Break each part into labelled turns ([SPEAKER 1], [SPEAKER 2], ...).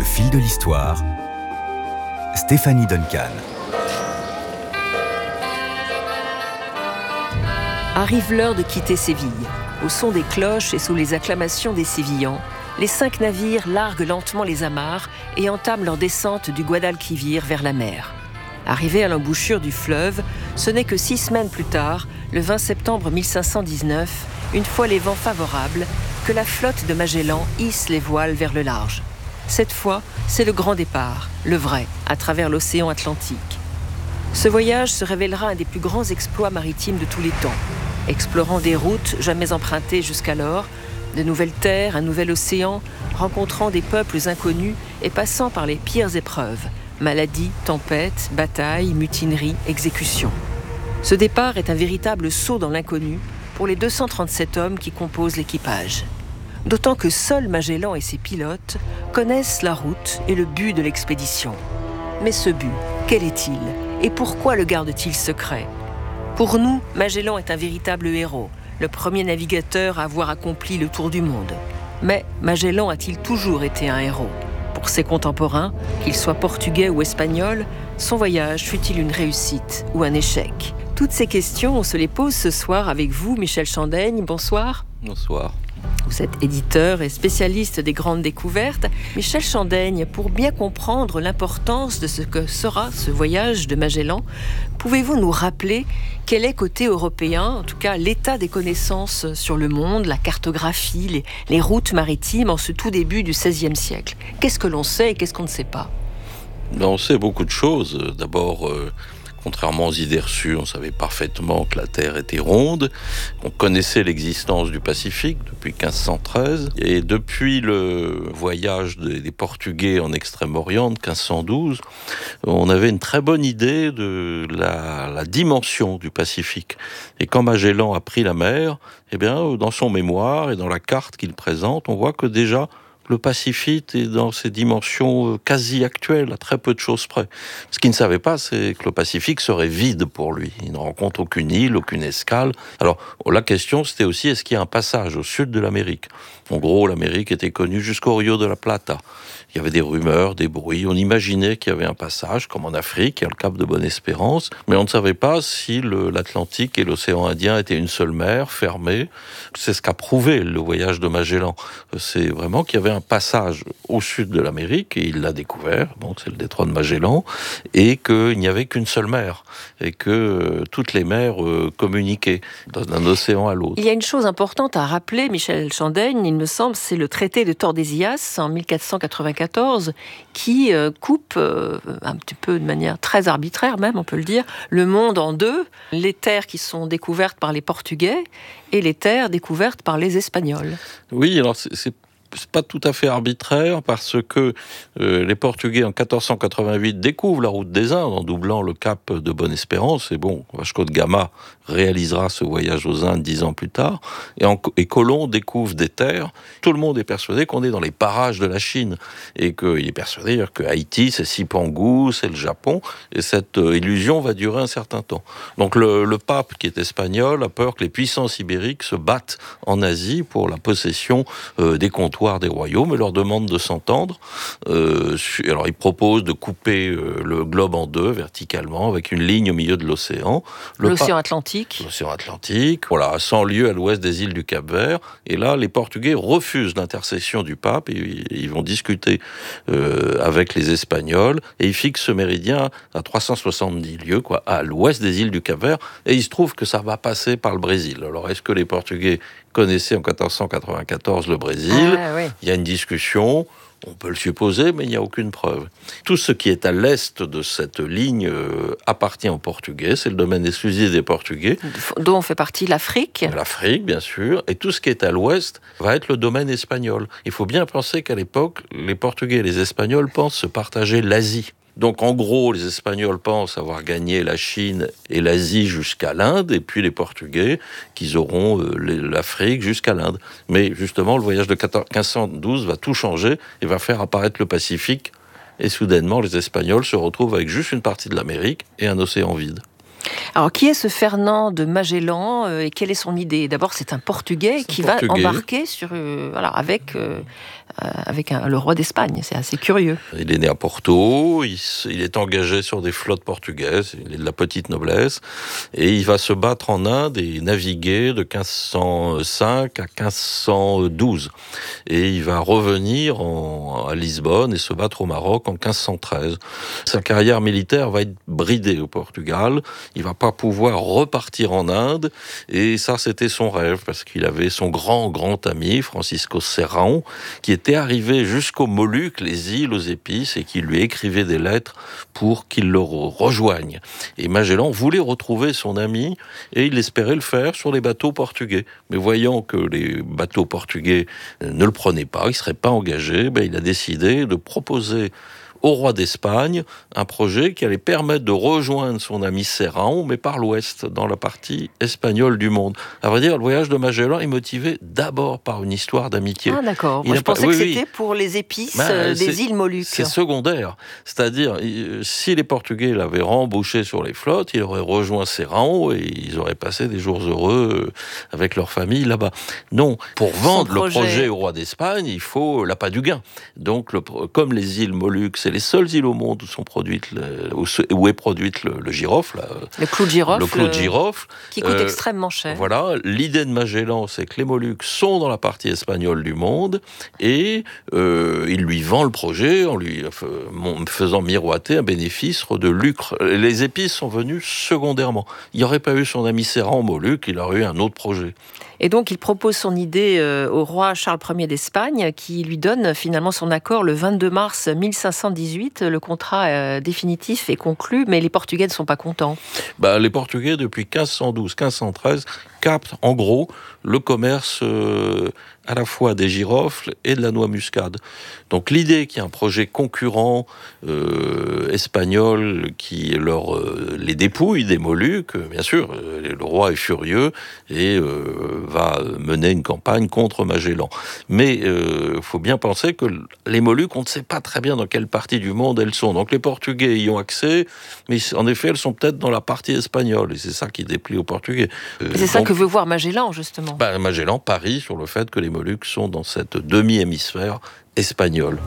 [SPEAKER 1] fil de l'histoire, Stéphanie Duncan.
[SPEAKER 2] Arrive l'heure de quitter Séville. Au son des cloches et sous les acclamations des Sévillans, les 5 navires larguent lentement les amarres et entament leur descente du Guadalquivir vers la mer. Arrivés à l'embouchure du fleuve, ce n'est que 6 semaines plus tard, le 20 septembre 1519, une fois les vents favorables, que la flotte de Magellan hisse les voiles vers le large. Cette fois, c'est le grand départ, le vrai, à travers l'océan Atlantique. Ce voyage se révélera un des plus grands exploits maritimes de tous les temps. Explorant des routes jamais empruntées jusqu'alors, de nouvelles terres, un nouvel océan, rencontrant des peuples inconnus et passant par les pires épreuves, maladies, tempêtes, batailles, mutineries, exécutions. Ce départ est un véritable saut dans l'inconnu pour les 237 hommes qui composent l'équipage. D'autant que seuls Magellan et ses pilotes connaissent la route et le but de l'expédition. Mais ce but, quel est-il ? Et pourquoi le garde-t-il secret ? Pour nous, Magellan est un véritable héros, le premier navigateur à avoir accompli le tour du monde. Mais Magellan a-t-il toujours été un héros ? Pour ses contemporains, qu'ils soient portugais ou espagnols, son voyage fut-il une réussite ou un échec ? Toutes ces questions, on se les pose ce soir avec vous, Michel Chandaigne. Bonsoir.
[SPEAKER 3] Bonsoir.
[SPEAKER 2] Vous êtes éditeur et spécialiste des grandes découvertes. Michel Chandaigne, pour bien comprendre l'importance de ce que sera ce voyage de Magellan, pouvez-vous nous rappeler quel est côté européen, en tout cas l'état des connaissances sur le monde, la cartographie, les routes maritimes en ce tout début du XVIe siècle ? Qu'est-ce que l'on sait et qu'est-ce qu'on ne sait pas ?
[SPEAKER 3] On sait beaucoup de choses. D'abord, contrairement aux idées reçues, on savait parfaitement que la Terre était ronde. On connaissait l'existence du Pacifique depuis 1513. Et depuis le voyage des Portugais en Extrême-Orient de 1512, on avait une très bonne idée de la dimension du Pacifique. Et quand Magellan a pris la mer, eh bien, dans son mémoire et dans la carte qu'il présente, on voit que déjà, le Pacifique est dans ses dimensions quasi actuelles, à très peu de choses près. Ce qu'il ne savait pas, c'est que le Pacifique serait vide pour lui. Il ne rencontre aucune île, aucune escale. Alors, la question, c'était aussi, est-ce qu'il y a un passage au sud de l'Amérique ? En gros, l'Amérique était connue jusqu'au Rio de la Plata. Il y avait des rumeurs, des bruits. On imaginait qu'il y avait un passage, comme en Afrique, il y a le cap de Bonne-Espérance. Mais on ne savait pas si l'Atlantique et l'océan Indien étaient une seule mer, fermée. C'est ce qu'a prouvé le voyage de Magellan. C'est vraiment qu'il y avait un passage au sud de l'Amérique, et il l'a découvert, c'est le détroit de Magellan, et qu'il n'y avait qu'une seule mer, et que toutes les mers communiquaient d'un océan à l'autre.
[SPEAKER 2] Il y a une chose importante à rappeler, Michel Chandaigne, il me semble, c'est le traité de Tordesillas en 1494, qui coupe un petit peu de manière très arbitraire même, on peut le dire, le monde en deux, les terres qui sont découvertes par les Portugais et les terres découvertes par les Espagnols.
[SPEAKER 3] Oui, alors c'est pas tout à fait arbitraire parce que les Portugais en 1488 découvrent la route des Indes en doublant le cap de Bonne-Espérance, et Vasco de Gama réalisera ce voyage aux Indes 10 ans plus tard, et Colomb découvre des terres. Tout le monde est persuadé qu'on est dans les parages de la Chine, et qu'il est persuadé que Haïti, c'est Cipangu, c'est le Japon, et cette illusion va durer un certain temps. Donc le pape, qui est espagnol, a peur que les puissances ibériques se battent en Asie pour la possession des comptoirs des royaumes, et leur demande de s'entendre. Alors il propose de couper le globe en deux verticalement avec une ligne au milieu de l'océan.
[SPEAKER 2] L'océan Atlantique.
[SPEAKER 3] L'océan Atlantique, à 100 lieues à l'ouest des îles du Cap-Vert. Et là, les Portugais refusent l'intercession du pape, et ils vont discuter avec les Espagnols, et ils fixent ce méridien à 370 lieues, à l'ouest des îles du Cap-Vert, et il se trouve que ça va passer par le Brésil. Alors est-ce que les Portugais connaissaient en 1494 le Brésil ?
[SPEAKER 2] Oui.
[SPEAKER 3] Il y a une discussion, on peut le supposer, mais il n'y a aucune preuve. Tout ce qui est à l'est de cette ligne appartient aux Portugais, c'est le domaine exclusif des Portugais.
[SPEAKER 2] Dont fait partie l'Afrique.
[SPEAKER 3] L'Afrique, bien sûr, et tout ce qui est à l'ouest va être le domaine espagnol. Il faut bien penser qu'à l'époque, les Portugais et les Espagnols pensent se partager l'Asie. Donc en gros, les Espagnols pensent avoir gagné la Chine et l'Asie jusqu'à l'Inde, et puis les Portugais qu'ils auront l'Afrique jusqu'à l'Inde. Mais justement, le voyage de 1512 va tout changer et va faire apparaître le Pacifique, et soudainement, les Espagnols se retrouvent avec juste une partie de l'Amérique et un océan vide.
[SPEAKER 2] Alors, qui est ce Fernand de Magellan et quelle est son idée ? D'abord, c'est un Portugais qui va embarquer avec le roi d'Espagne. C'est assez curieux.
[SPEAKER 3] Il est né à Porto, il est engagé sur des flottes portugaises, il est de la petite noblesse, et il va se battre en Inde et naviguer de 1505 à 1512. Et il va revenir à Lisbonne et se battre au Maroc en 1513. Sa carrière militaire va être bridée au Portugal. Il va pas pouvoir repartir en Inde, et ça, c'était son rêve, parce qu'il avait son grand ami, Francisco Serrão, qui était arrivé jusqu'aux Moluques, les îles aux épices, et qui lui écrivait des lettres pour qu'il le rejoigne. Et Magellan voulait retrouver son ami, et il espérait le faire sur les bateaux portugais. Mais voyant que les bateaux portugais ne le prenaient pas, il ne serait pas engagé, il a décidé de proposer au roi d'Espagne un projet qui allait permettre de rejoindre son ami Serrão, mais par l'ouest, dans la partie espagnole du monde. À vrai dire, le voyage de Magellan est motivé d'abord par une histoire d'amitié.
[SPEAKER 2] Ah d'accord, moi je pensais que c'était pour les épices des îles Moluques.
[SPEAKER 3] C'est secondaire, c'est-à-dire, si les Portugais l'avaient rembouché sur les flottes, il aurait rejoint Serrão et ils auraient passé des jours heureux avec leur famille là-bas. Non, pour vendre le projet au roi d'Espagne, il faut l'appât du gain. Donc, comme les îles Moluques, c'est les seules îles au monde où est produite le girofle.
[SPEAKER 2] Le clou de girofle.
[SPEAKER 3] Le clou de girofle.
[SPEAKER 2] Qui coûte extrêmement cher.
[SPEAKER 3] Voilà. L'idée de Magellan, c'est que les Moluques sont dans la partie espagnole du monde et il lui vend le projet en lui faisant miroiter un bénéfice de lucre. Les épices sont venues secondairement. Il n'y aurait pas eu son ami Serrán aux Moluques, il aurait eu un autre projet.
[SPEAKER 2] Et donc, il propose son idée au roi Charles Ier d'Espagne, qui lui donne finalement son accord le 22 mars 1518. Le contrat définitif est conclu, mais les Portugais ne sont pas contents. Les
[SPEAKER 3] Portugais, depuis 1512-1513, captent en gros le commerce à la fois des girofles et de la noix muscade. Donc l'idée qu'il y a un projet concurrent espagnol qui les dépouille des Moluques, bien sûr, le roi est furieux et va mener une campagne contre Magellan. Mais faut bien penser que les Moluques, on ne sait pas très bien dans quelle partie du monde elles sont. Donc les Portugais y ont accès, mais en effet, elles sont peut-être dans la partie espagnole, et c'est ça qui déplie aux Portugais.
[SPEAKER 2] C'est ça que veut voir Magellan, justement.
[SPEAKER 3] Magellan parie sur le fait que les Moluques sont dans cette demi-hémisphère espagnole.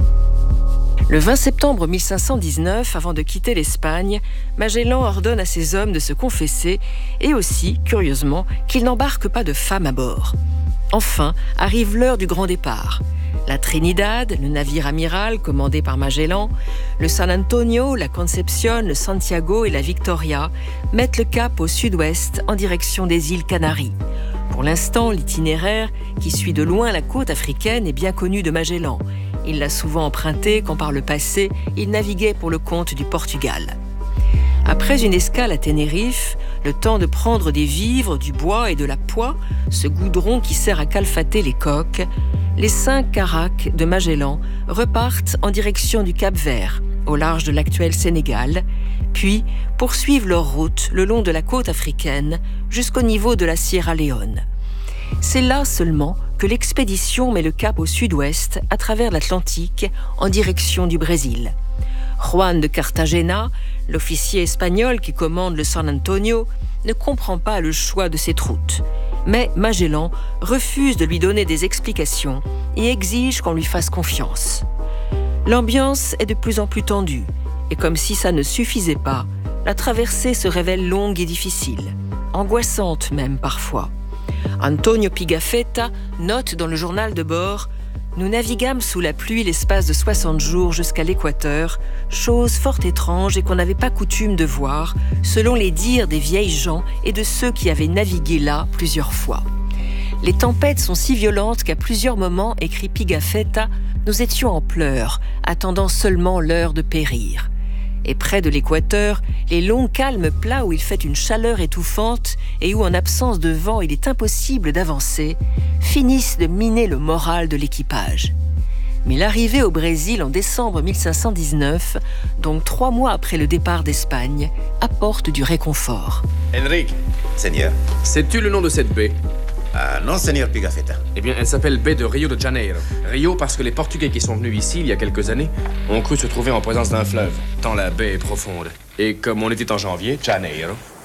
[SPEAKER 2] Le 20 septembre 1519, avant de quitter l'Espagne, Magellan ordonne à ses hommes de se confesser et aussi, curieusement, qu'ils n'embarquent pas de femmes à bord. Enfin, arrive l'heure du grand départ. La Trinidad, le navire amiral commandé par Magellan, le San Antonio, la Concepción, le Santiago et la Victoria mettent le cap au sud-ouest en direction des îles Canaries. Pour l'instant, l'itinéraire, qui suit de loin la côte africaine, est bien connu de Magellan. Il l'a souvent emprunté quand par le passé, il naviguait pour le compte du Portugal. Après une escale à Tenerife, le temps de prendre des vivres, du bois et de la poix, ce goudron qui sert à calfater les coques, les 5 caracs de Magellan repartent en direction du Cap-Vert, au large de l'actuel Sénégal, puis poursuivent leur route le long de la côte africaine jusqu'au niveau de la Sierra Leone. C'est là seulement que l'expédition met le cap au sud-ouest à travers l'Atlantique en direction du Brésil. Juan de Cartagena, l'officier espagnol qui commande le San Antonio, ne comprend pas le choix de cette route. Mais Magellan refuse de lui donner des explications et exige qu'on lui fasse confiance. L'ambiance est de plus en plus tendue, et comme si ça ne suffisait pas, la traversée se révèle longue et difficile, angoissante même parfois. Antonio Pigafetta note dans le journal de bord « Nous naviguâmes sous la pluie l'espace de 60 jours jusqu'à l'équateur, chose fort étrange et qu'on n'avait pas coutume de voir, selon les dires des vieilles gens et de ceux qui avaient navigué là plusieurs fois. Les tempêtes sont si violentes qu'à plusieurs moments, écrit Pigafetta, nous étions en pleurs, attendant seulement l'heure de périr. Et près de l'équateur, les longs calmes plats où il fait une chaleur étouffante et où, en absence de vent, il est impossible d'avancer, finissent de miner le moral de l'équipage. Mais l'arrivée au Brésil en décembre 1519, donc 3 mois après le départ d'Espagne, apporte du réconfort.
[SPEAKER 4] Enrique.
[SPEAKER 5] Seigneur.
[SPEAKER 4] Sais-tu le nom de cette baie?
[SPEAKER 5] Non, Seigneur Pigafetta.
[SPEAKER 4] Eh bien, elle s'appelle baie de Rio de Janeiro. Rio parce que les Portugais qui sont venus ici il y a quelques années ont cru se trouver en présence d'un fleuve, tant la baie est profonde. Et comme on était en janvier, Janeiro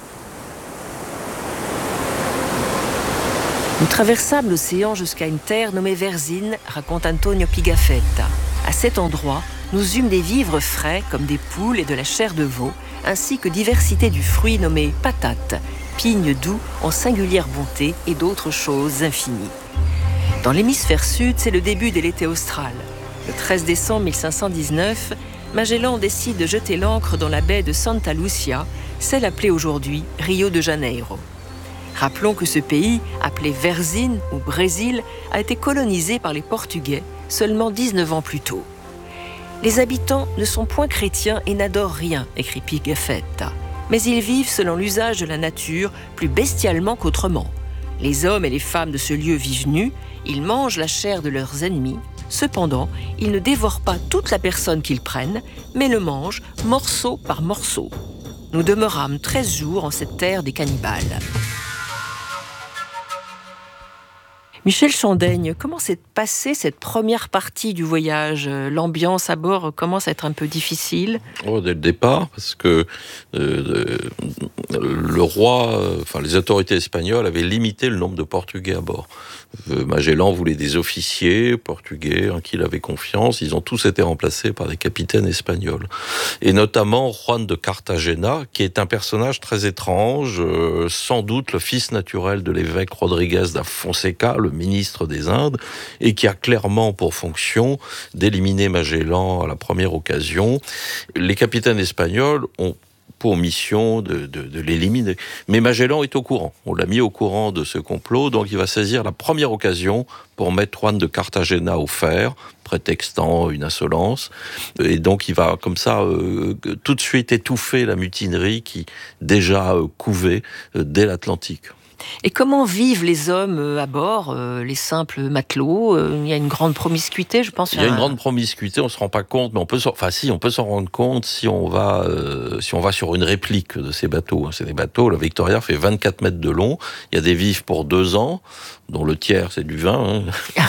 [SPEAKER 2] Nous traversâmes l'océan jusqu'à une terre nommée Versine, raconte Antonio Pigafetta. À cet endroit, nous eûmes des vivres frais comme des poules et de la chair de veau, ainsi que diversité du fruit nommé patate, pigne doux en singulière bonté et d'autres choses infinies. Dans l'hémisphère sud, c'est le début de l'été austral. Le 13 décembre 1519, Magellan décide de jeter l'ancre dans la baie de Santa Lucia, celle appelée aujourd'hui Rio de Janeiro. Rappelons que ce pays, appelé Versine ou Brésil, a été colonisé par les Portugais seulement 19 ans plus tôt. Les habitants ne sont point chrétiens et n'adorent rien, écrit Pigafetta. Mais ils vivent selon l'usage de la nature plus bestialement qu'autrement. Les hommes et les femmes de ce lieu vivent nus, ils mangent la chair de leurs ennemis. Cependant, ils ne dévorent pas toute la personne qu'ils prennent, mais le mangent morceau par morceau. Nous demeurâmes 13 jours en cette terre des cannibales. Michel Chandaigne, comment s'est passée cette première partie du voyage ? L'ambiance à bord commence à être un peu difficile.
[SPEAKER 3] Dès le départ, parce que le roi, les autorités espagnoles avaient limité le nombre de Portugais à bord. Magellan voulait des officiers portugais en qui il avait confiance. Ils ont tous été remplacés par des capitaines espagnols. Et notamment Juan de Cartagena, qui est un personnage très étrange, sans doute le fils naturel de l'évêque Rodriguez da Fonseca, le ministre des Indes, et qui a clairement pour fonction d'éliminer Magellan à la première occasion. Les capitaines espagnols ont pour mission de l'éliminer. Mais Magellan est au courant. On l'a mis au courant de ce complot, donc il va saisir la première occasion pour mettre Juan de Cartagena au fer, prétextant une insolence. Et donc il va comme ça tout de suite étouffer la mutinerie qui déjà couvait dès l'Atlantique.
[SPEAKER 2] Et comment vivent les hommes à bord, les simples matelots ? Il y a une grande promiscuité, je pense.
[SPEAKER 3] Il y a une grande promiscuité, on ne se rend pas compte, mais on peut s'en rendre compte si on va sur une réplique de ces bateaux. C'est des bateaux, le Victoria fait 24 mètres de long, il y a des vifs pour 2 ans, dont le tiers c'est du vin.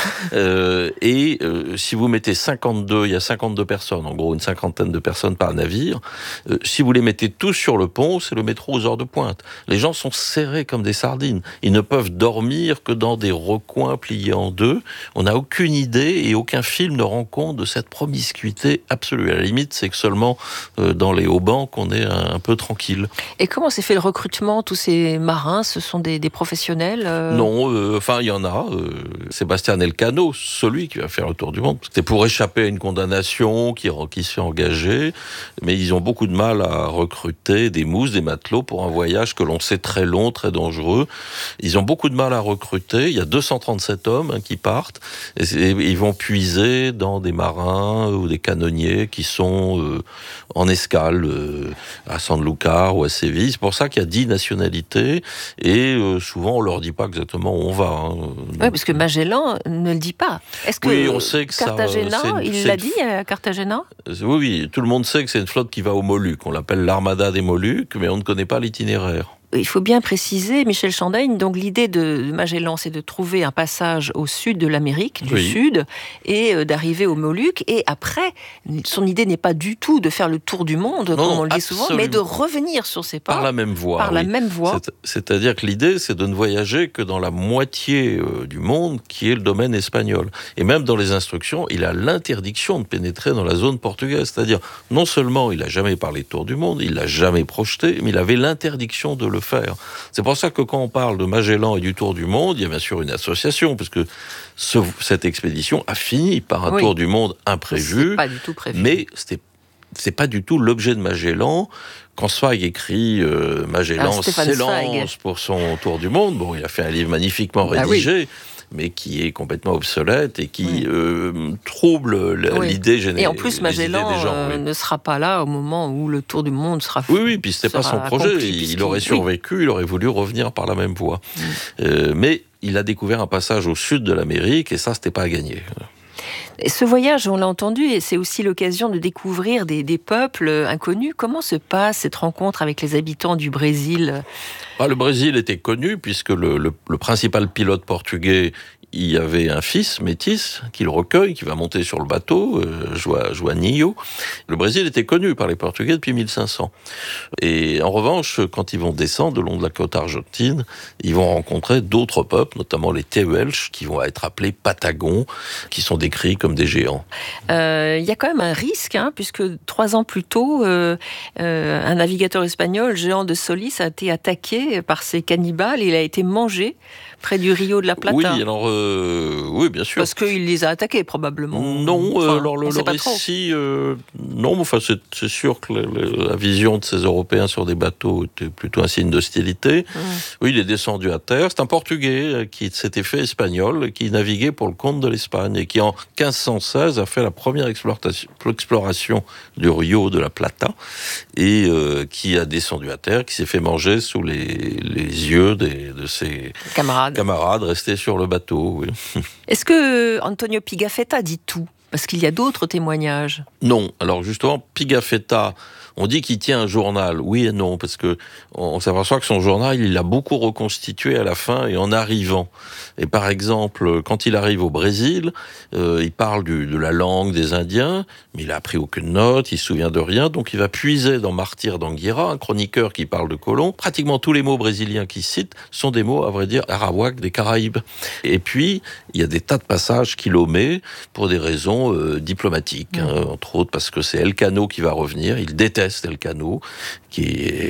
[SPEAKER 3] Si vous mettez 52, il y a 52 personnes, en gros une cinquantaine de personnes par navire, si vous les mettez tous sur le pont, c'est le métro aux heures de pointe. Les gens sont serrés comme des sardines. Ils ne peuvent dormir que dans des recoins pliés en deux. On n'a aucune idée et aucun film ne rend compte de cette promiscuité absolue. À la limite, c'est que seulement dans les haubans qu'on est un peu tranquille.
[SPEAKER 2] Et comment s'est fait le recrutement ? Tous ces marins, ce sont des professionnels
[SPEAKER 3] Non, il y en a. Sébastien Elcano, celui qui va faire le tour du monde. C'était pour échapper à une condamnation qui se fait engager. Mais ils ont beaucoup de mal à recruter des mousses, des matelots pour un voyage que l'on sait très long, très dangereux. Ils ont beaucoup de mal à recruter. Il y a 237 hommes qui partent. Et ils vont puiser dans des marins ou des canonniers qui sont en escale à Sanlúcar ou à Séville. C'est pour ça qu'il y a 10 nationalités. Et souvent, on leur dit pas exactement où on va.
[SPEAKER 2] Oui, parce que Magellan ne le dit pas. Est-ce que
[SPEAKER 3] on sait que
[SPEAKER 2] Cartagena, il l'a dit à Cartagena ?
[SPEAKER 3] Oui, tout le monde sait que c'est une flotte qui va aux Moluques. On l'appelle l'Armada des Moluques, mais on ne connaît pas l'itinéraire.
[SPEAKER 2] Il faut bien préciser, Michel Chandaigne, donc l'idée de Magellan, c'est de trouver un passage au sud de l'Amérique, du Sud, et d'arriver aux Moluques. Et après, son idée n'est pas du tout de faire le tour du monde, comme on le dit souvent, mais de revenir sur ses pas.
[SPEAKER 3] Par la même voie.
[SPEAKER 2] La même voie.
[SPEAKER 3] C'est-à-dire que l'idée, c'est de ne voyager que dans la moitié du monde, qui est le domaine espagnol. Et même dans les instructions, il a l'interdiction de pénétrer dans la zone portugaise. C'est-à-dire, non seulement il n'a jamais parlé de tour du monde, il l'a jamais projeté, mais il avait l'interdiction de le faire. C'est pour ça que quand on parle de Magellan et du tour du monde, il y a bien sûr une association, parce que cette expédition a fini par un tour du monde imprévu.
[SPEAKER 2] C'est pas du tout prévu.
[SPEAKER 3] Mais c'est pas du tout l'objet de Magellan. Quand Zweig écrit Magellan s'élance pour son tour du monde, il a fait un livre magnifiquement rédigé. Mais qui est complètement obsolète et qui trouble l'idée générale.
[SPEAKER 2] Et en plus, Magellan ne sera pas là au moment où le tour du monde sera fait.
[SPEAKER 3] Oui, puis c'était pas son projet. Il aurait survécu, il aurait voulu revenir par la même voie. Mais il a découvert un passage au sud de l'Amérique et ça, c'était pas à gagner.
[SPEAKER 2] Et ce voyage, on l'a entendu, et c'est aussi l'occasion de découvrir des peuples inconnus. Comment se passe cette rencontre avec les habitants du Brésil ?
[SPEAKER 3] Le Brésil était connu puisque le principal pilote portugais il y avait un fils, métis, qui le recueille, qui va monter sur le bateau, Joaninho. Le Brésil était connu par les Portugais depuis 1500. Et en revanche, quand ils vont descendre le long de la côte argentine, ils vont rencontrer d'autres peuples, notamment les Tehuelches, qui vont être appelés Patagons, qui sont décrits comme des géants.
[SPEAKER 2] Il y a quand même un risque, puisque 3 ans plus tôt, un navigateur espagnol, Jean de Solis, a été attaqué par ces cannibales. Il a été mangé près du Rio de la Plata.
[SPEAKER 3] Oui, alors, oui, bien sûr.
[SPEAKER 2] Parce qu'il les a attaqués, probablement.
[SPEAKER 3] Non, alors le récit, non, enfin, c'est sûr que la vision de ces Européens sur des bateaux était plutôt un signe d'hostilité. Oui, il est descendu à terre. C'est un Portugais qui s'était fait espagnol, qui naviguait pour le compte de l'Espagne et qui, en 1516, a fait la première exploration du Rio de la Plata et qui a descendu à terre, qui s'est fait manger sous les yeux de ses camarades restés sur le bateau. Oui.
[SPEAKER 2] Est-ce que Antonio Pigafetta dit tout ? Parce qu'il y a d'autres témoignages.
[SPEAKER 3] Non. Alors justement, Pigafetta, on dit qu'il tient un journal. Oui et non, parce que on s'aperçoit que son journal, il l'a beaucoup reconstitué à la fin et en arrivant. Et par exemple, quand il arrive au Brésil, il parle de la langue des Indiens, mais il a appris aucune note, il se souvient de rien, donc il va puiser dans Martyr d'Anguera, un chroniqueur qui parle de colons. Pratiquement tous les mots brésiliens qu'il cite sont des mots, à vrai dire, arawak des Caraïbes. Et puis, il y a des tas de passages qu'il omet pour des raisons diplomatiques, entre autres parce que c'est Elcano qui va revenir. Il déteste Elcano, qui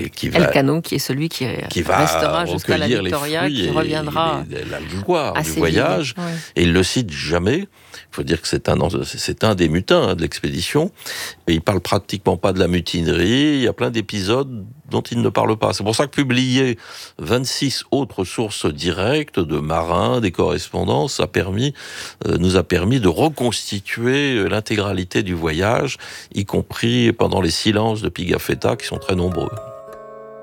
[SPEAKER 3] est celui qui restera jusqu'à la Victoria, qui reviendra la gloire du voyage. Ouais. Et il le cite jamais. Il faut dire que c'est un des mutins de l'expédition. Et il parle pratiquement pas de la mutinerie. Il y a plein d'épisodes dont il ne parle pas. C'est pour ça que publier 26 autres sources directes de marins, des correspondances, nous a permis de reconstituer l'intégralité du voyage, y compris pendant les silences de Pigafetta, qui sont très nombreux.